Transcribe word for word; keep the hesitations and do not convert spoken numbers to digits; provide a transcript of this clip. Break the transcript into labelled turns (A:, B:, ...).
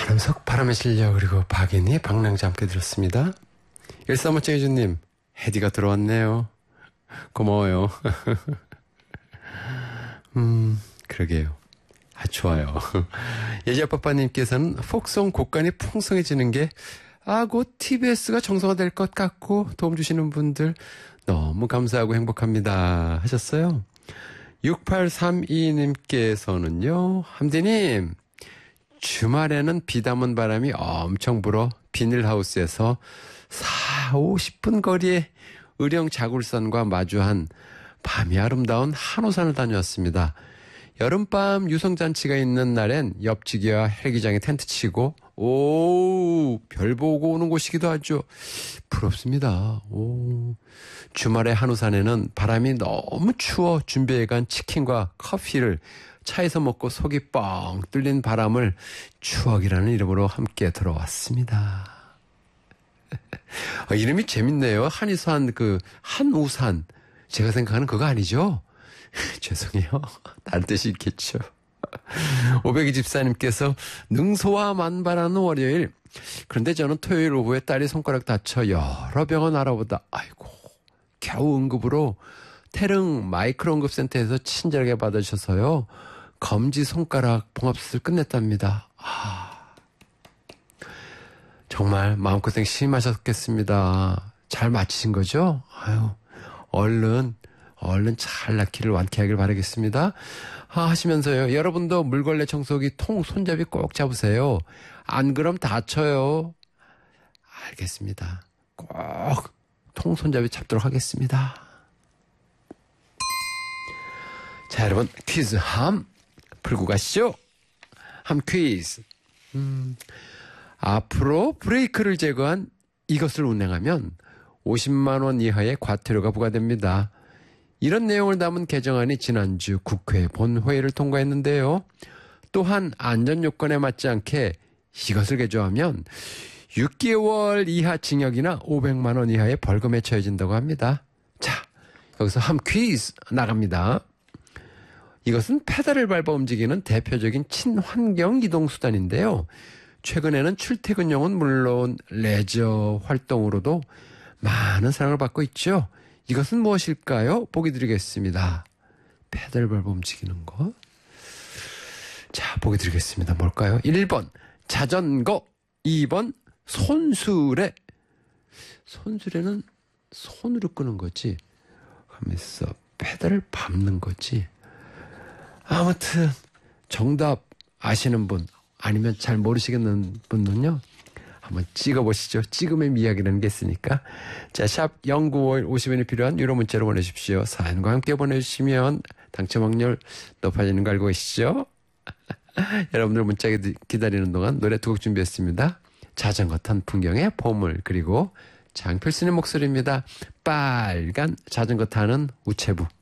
A: 김석 바람의 실력 그리고 박인희 방랑자 함께 들었습니다. 일삼오칠이주님 헤디가 들어왔네요. 고마워요. 음 그러게요. 아 좋아요. 예지아빠빠님께서는 폭송 곡간이 풍성해지는 게 아, 곧 티비에스가 정상화될 것 같고 도움 주시는 분들 너무 감사하고 행복합니다 하셨어요. 육팔삼이님께서는요. 함디님 주말에는 비담은 바람이 엄청 불어 비닐하우스에서 사오십 분 거리에 의령 자굴산과 마주한 밤이 아름다운 한호산을 다녀왔습니다. 여름밤 유성잔치가 있는 날엔 옆지기와 헬기장에 텐트 치고 오, 별 보고 오는 곳이기도 하죠. 부럽습니다. 오, 주말에 한우산에는 바람이 너무 추워 준비해간 치킨과 커피를 차에서 먹고 속이 뻥 뚫린 바람을 추억이라는 이름으로 함께 들어왔습니다. 아, 이름이 재밌네요. 한의산, 그, 한우산. 제가 생각하는 그거 아니죠? 죄송해요. 다른 뜻이 있겠죠. 오백이 집사님께서 능소와 만반하는 월요일. 그런데 저는 토요일 오후에 딸이 손가락 다쳐 여러 병원 알아보다 아이고 겨우 응급으로 태릉 마이크로 응급센터에서 친절하게 받으셔서요. 검지 손가락 봉합수술 끝냈답니다. 아, 정말 마음고생 심하셨겠습니다. 잘 마치신 거죠? 아유, 얼른 얼른 잘 낫기를 완쾌하길 바라겠습니다. 아, 하시면서요. 여러분도 물걸레 청소기 통 손잡이 꼭 잡으세요. 안 그럼 다쳐요. 알겠습니다. 꼭 통 손잡이 잡도록 하겠습니다. 자, 여러분 퀴즈 함 풀고 가시죠. 함 퀴즈. 음, 앞으로 브레이크를 제거한 이것을 운행하면 오십만 원 이하의 과태료가 부과됩니다. 이런 내용을 담은 개정안이 지난주 국회 본회의를 통과했는데요. 또한 안전요건에 맞지 않게 이것을 개조하면 육 개월 이하 징역이나 오백만 원 이하의 벌금에 처해진다고 합니다. 자, 여기서 함 퀴즈 나갑니다. 이것은 페달을 밟아 움직이는 대표적인 친환경 이동수단인데요. 최근에는 출퇴근용은 물론 레저 활동으로도 많은 사랑을 받고 있죠. 이것은 무엇일까요? 보기 드리겠습니다. 페달 밟아 움직이는 거. 자, 보기 드리겠습니다. 뭘까요? 일 번 자전거, 이 번 손수레. 손수레는 손으로 끄는 거지. 하면서 페달을 밟는 거지. 아무튼 정답 아시는 분 아니면 잘 모르시겠는 분은요. 한번 찍어보시죠. 찍으면 이야기라는 게 있으니까. 자, 샵 영구오일 오십 원이 필요한 유료 문자로 보내주십시오. 사연과 함께 보내주시면 당첨 확률 높아지는 거 알고 계시죠? 여러분들 문자 기다리는 동안 노래 두 곡 준비했습니다. 자전거 탄 풍경의 보물 그리고 장필순의 목소리입니다. 빨간 자전거 타는 우체부.